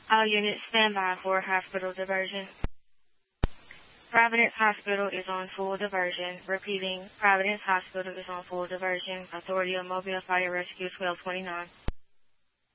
All units stand by for hospital diversion. Providence Hospital is on full diversion. Repeating, Providence Hospital is on full diversion. Authority of Mobile Fire Rescue 1229.